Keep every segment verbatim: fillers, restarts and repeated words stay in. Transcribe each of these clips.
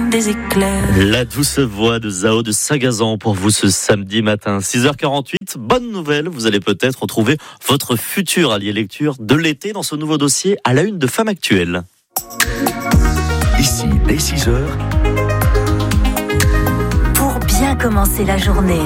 comme des éclairs. La douce voix de Zao de Sagazan pour vous ce samedi matin. six heures quarante-huit, bonne nouvelle, vous allez peut-être retrouver votre futur allié lecture de l'été dans ce nouveau dossier à la une de Femmes Actuelles. Ici, dès six heures. Pour bien commencer la journée.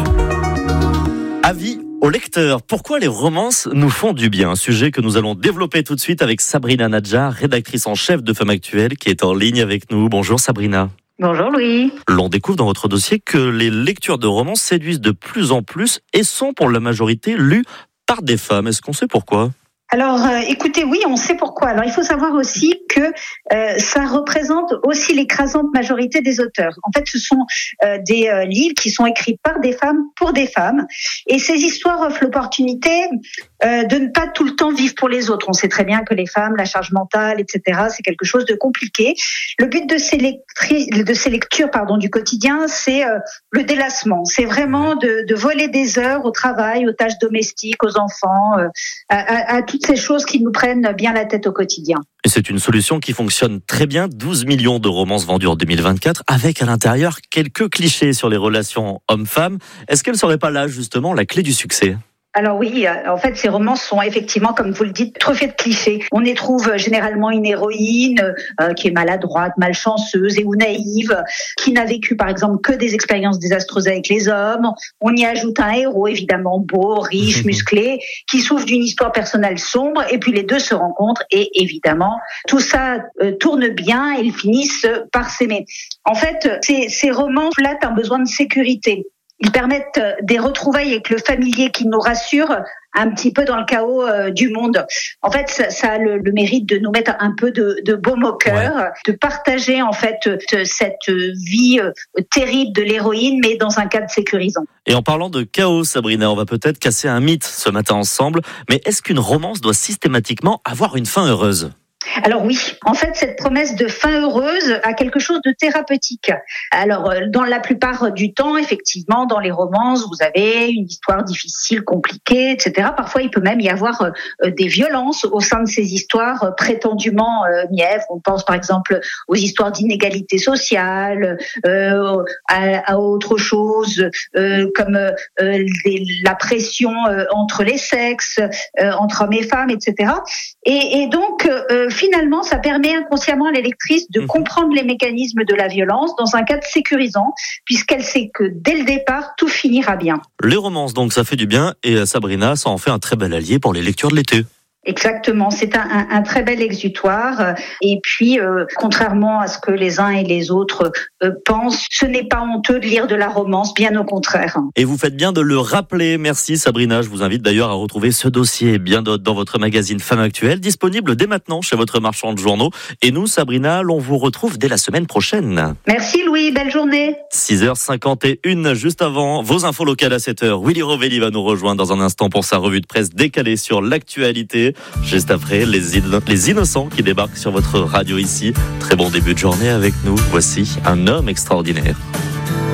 Avis aux lecteurs, pourquoi les romances nous font du bien? Un sujet que nous allons développer tout de suite avec Sabrina Nadjar, rédactrice en chef de Femmes Actuelles, qui est en ligne avec nous. Bonjour Sabrina. Bonjour Louis. L'on découvre dans votre dossier que les lectures de romans séduisent de plus en plus et sont pour la majorité lues par des femmes. Est-ce qu'on sait pourquoi ? Alors, euh, écoutez, oui, on sait pourquoi. Alors, il faut savoir aussi que euh, ça représente aussi l'écrasante majorité des auteurs. En fait, ce sont euh, des euh, livres qui sont écrits par des femmes pour des femmes. Et ces histoires offrent l'opportunité euh, de ne pas tout le temps vivre pour les autres. On sait très bien que les femmes, la charge mentale, et cetera, c'est quelque chose de compliqué. Le but de ces, lectri- de ces lectures pardon, du quotidien, c'est euh, le délassement. C'est vraiment de, de voler des heures au travail, aux tâches domestiques, aux enfants, euh, à, à, à toutes ces choses qui nous prennent bien la tête au quotidien. Et c'est une solution qui fonctionne très bien. douze millions de romances vendues en deux mille vingt-quatre, avec à l'intérieur quelques clichés sur les relations hommes-femmes. Est-ce qu'elle ne serait pas là, justement, la clé du succès ? Alors oui, en fait, ces romans sont effectivement, comme vous le dites, truffés de clichés. On y trouve généralement une héroïne euh, qui est maladroite, malchanceuse et ou naïve, qui n'a vécu par exemple que des expériences désastreuses avec les hommes. On y ajoute un héros évidemment beau, riche, musclé, qui souffre d'une histoire personnelle sombre, et puis les deux se rencontrent et évidemment tout ça euh, tourne bien et ils finissent par s'aimer. En fait, ces, ces romans flattent un besoin de sécurité. Ils permettent des retrouvailles avec le familier qui nous rassure un petit peu dans le chaos euh, du monde. En fait, ça, ça a le, le mérite de nous mettre un peu de, de baume au cœur, ouais. de partager en fait cette vie euh, terrible de l'héroïne, mais dans un cadre sécurisant. Et en parlant de chaos, Sabrina, on va peut-être casser un mythe ce matin ensemble, mais est-ce qu'une romance doit systématiquement avoir une fin heureuse ? Alors oui, en fait, cette promesse de fin heureuse a quelque chose de thérapeutique. Alors, dans la plupart du temps, effectivement, dans les romances, vous avez une histoire difficile, compliquée, et cetera. Parfois, il peut même y avoir euh, des violences au sein de ces histoires euh, prétendument euh, mièvres. On pense par exemple aux histoires d'inégalité sociale, euh, à, à autre chose, euh, comme euh, des, la pression euh, entre les sexes, euh, entre hommes et femmes, et cetera. Et, et donc, euh, finalement, ça permet inconsciemment à la lectrice de comprendre les mécanismes de la violence dans un cadre sécurisant, puisqu'elle sait que dès le départ, tout finira bien. Les romances, donc, ça fait du bien, et Sabrina, ça en fait un très bel allié pour les lectures de l'été. Exactement, c'est un, un, un très bel exutoire. Et puis, euh, contrairement à ce que les uns et les autres euh, pensent, ce n'est pas honteux de lire de la romance, bien au contraire. Et vous faites bien de le rappeler. Merci Sabrina. Je vous invite d'ailleurs à retrouver ce dossier et bien d'autres dans votre magazine Femmes Actuelles, disponible dès maintenant chez votre marchand de journaux. Et nous, Sabrina, l'on vous retrouve dès la semaine prochaine. Merci Louis, belle journée. six heures cinquante et une, juste avant vos infos locales à sept heures. Willy Rovelli va nous rejoindre dans un instant pour sa revue de presse décalée sur l'actualité. Juste après, les, inno- les innocents qui débarquent sur votre radio ici. Très bon début de journée avec nous. Voici un homme extraordinaire.